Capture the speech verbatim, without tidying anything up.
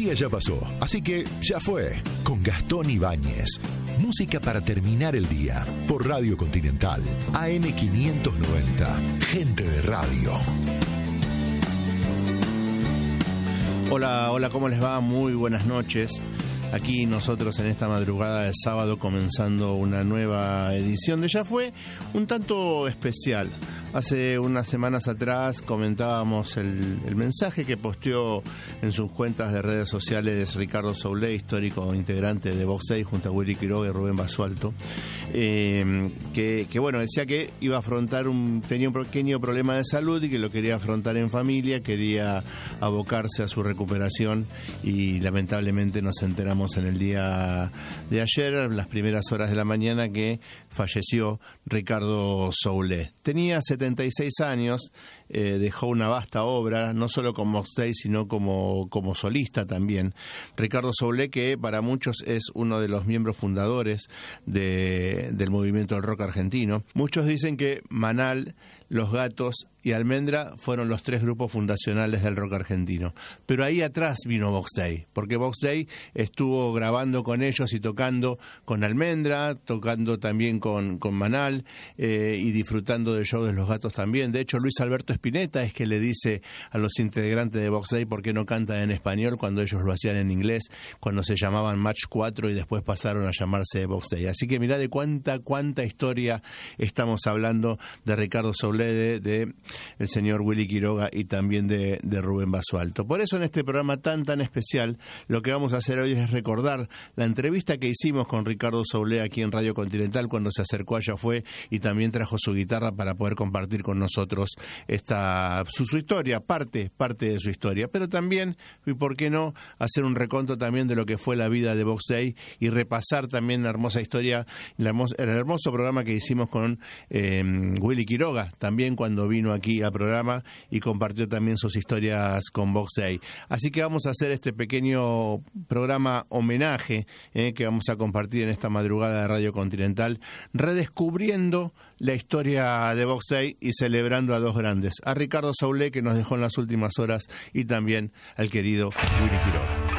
día ya pasó, así que ya fue, con Gastón Ibáñez. Música para terminar el día, por Radio Continental, A M quinientos noventa, gente de radio. Hola, hola, ¿cómo les va? Muy buenas noches. Aquí nosotros en esta madrugada de sábado comenzando una nueva edición de Ya Fue, un tanto especial. Hace unas semanas atrás comentábamos el, el mensaje que posteó en sus cuentas de redes sociales Ricardo Soule, histórico integrante de Box-Day junto a Willy Quiroga y Rubén Basualto, eh, que, que bueno, decía que iba a afrontar un, tenía un pequeño problema de salud y que lo quería afrontar en familia, quería abocarse a su recuperación y lamentablemente nos enteramos en el día de ayer, las primeras horas de la mañana, que falleció Ricardo Soule. Tenía setenta y seis años, eh, dejó una vasta obra, no solo como Box-Day, sino como, como solista también. Ricardo Soule, que para muchos es uno de los miembros fundadores de, del movimiento del rock argentino. Muchos dicen que Manal, Los Gatos y Almendra fueron los tres grupos fundacionales del rock argentino. Pero ahí atrás vino Box-Day, porque Box-Day estuvo grabando con ellos y tocando con Almendra, tocando también con, con Manal eh, y disfrutando del show de Los Gatos también. De hecho, Luis Alberto Spinetta es que le dice a los integrantes de Box-Day por qué no cantan en español cuando ellos lo hacían en inglés, cuando se llamaban Match cuatro y después pasaron a llamarse Box-Day. Así que mirá de cuánta, cuánta historia estamos hablando de Ricardo Soule, de, de el señor Willy Quiroga y también de, de Rubén Basualto. Por eso en este programa tan tan especial lo que vamos a hacer hoy es recordar la entrevista que hicimos con Ricardo Soule aquí en Radio Continental cuando se acercó a Ya Fue y también trajo su guitarra para poder compartir con nosotros esta su, su historia, parte, parte de su historia, pero también, y por qué no, hacer un reconto también de lo que fue la vida de Box-Day y repasar también la hermosa historia, la hermosa, el hermoso programa que hicimos con eh, Willy Quiroga, también cuando vino aquí al programa y compartió también sus historias con Box-Day. Así que vamos a hacer este pequeño programa homenaje eh, que vamos a compartir en esta madrugada de Radio Continental, redescubriendo la historia de Box-Day y celebrando a dos grandes, a Ricardo Soule, que nos dejó en las últimas horas, y también al querido Willy Quiroga.